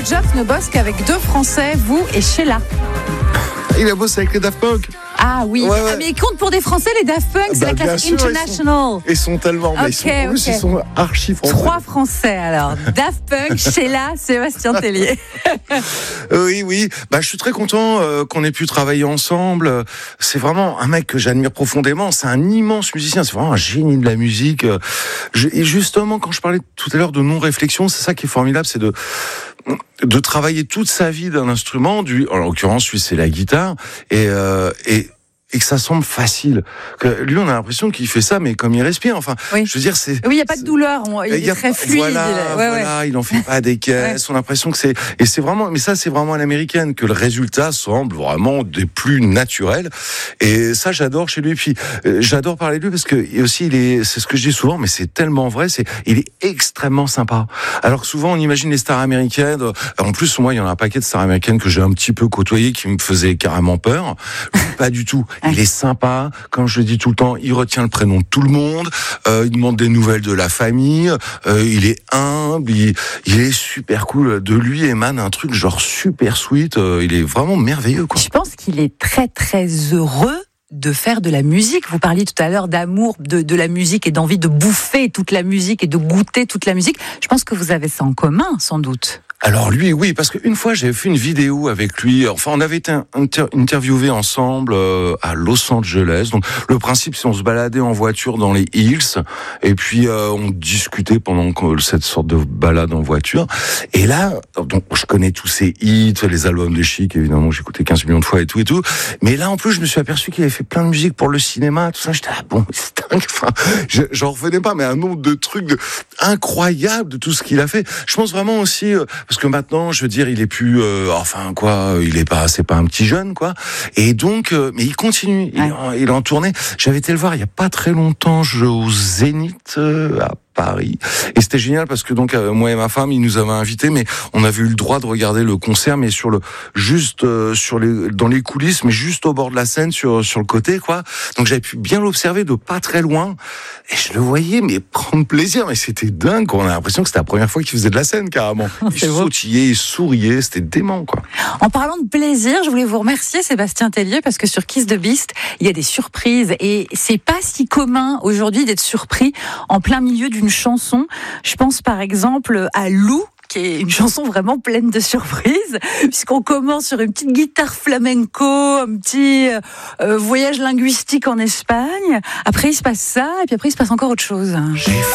Rogers ne bosse qu'avec 2 Français, vous et Sheila. Il a bossé avec les Daft Punk. Ah oui, Ouais. Ah, mais ils comptent pour des Français, les Daft Punk, c'est la classe sûr, international. Ils sont tellement, mais Ok, ils sont archi français. 3 Français alors. Daft Punk, Sheila, Sébastien Tellier. Oui. Je suis très content qu'on ait pu travailler ensemble. C'est vraiment un mec que j'admire profondément. C'est un immense musicien. C'est vraiment un génie de la musique. Et justement, quand je parlais tout à l'heure de non-réflexion, c'est ça qui est formidable, c'est de travailler toute sa vie d'un instrument. En l'occurrence, lui, c'est la guitare. Et que ça semble facile. Que lui, on a l'impression qu'il fait ça, mais comme il respire. Enfin, Oui. je veux dire, c'est. Oui, il n'y a pas de douleur. Il est très fluide. Voilà, il en fait pas des caisses. On a l'impression que c'est. Et c'est vraiment. Mais ça, c'est vraiment à l'américaine que le résultat semble vraiment des plus naturels. Et ça, j'adore chez lui. Puis, j'adore parler de lui parce que aussi, c'est ce que je dis souvent, mais c'est tellement vrai. Il est extrêmement sympa. Alors que souvent, on imagine les stars américaines. En plus, moi, il y en a un paquet de stars américaines que j'ai un petit peu côtoyées qui me faisaient carrément peur. Pas du tout. Il est sympa, comme je le dis tout le temps, il retient le prénom de tout le monde, il demande des nouvelles de la famille, il est humble, il est super cool. De lui émane un truc genre super sweet, il est vraiment merveilleux, quoi. Je pense qu'il est très très heureux de faire de la musique. Vous parliez tout à l'heure d'amour de la musique et d'envie de bouffer toute la musique et de goûter toute la musique. Je pense que vous avez ça en commun, sans doute. Alors lui, oui, parce qu'une fois j'avais fait une vidéo avec lui. Enfin, on avait été interviewés ensemble à Los Angeles. Donc le principe, c'est on se baladait en voiture dans les Hills et puis on discutait pendant cette sorte de balade en voiture. Et là, donc je connais tous ses hits, les albums de Chic, évidemment, j'ai écouté 15 millions de fois et tout. Mais là, en plus, je me suis aperçu qu'il avait fait plein de musique pour le cinéma, tout ça. J'étais bon, c'est dingue. Enfin, j'en revenais pas, mais un nombre de trucs incroyables de tout ce qu'il a fait. Je pense vraiment aussi. Parce que maintenant, je veux dire, il est plus, c'est pas un petit jeune, quoi. Et donc, mais il continue, il est en tournée. J'avais été le voir il y a pas très longtemps, au Zénith, à Paris. Et c'était génial parce que donc moi et ma femme, ils nous avaient invités, mais on avait eu le droit de regarder le concert, mais dans les coulisses, mais juste au bord de la scène, sur le côté, quoi. Donc j'avais pu bien l'observer de pas très loin, et je le voyais, mais prendre plaisir, mais c'était dingue, quoi. On a l'impression que c'était la première fois qu'il faisait de la scène, carrément. Il sautillait, il souriait, c'était dément, quoi. En parlant de plaisir, je voulais vous remercier, Sébastien Tellier, parce que sur Kiss the Beast, il y a des surprises, et c'est pas si commun aujourd'hui d'être surpris en plein milieu d'une chanson. Je pense par exemple à Lou, qui est une chanson vraiment pleine de surprises, puisqu'on commence sur une petite guitare flamenco, un petit voyage linguistique en Espagne. Après, il se passe ça, et puis après, il se passe encore autre chose.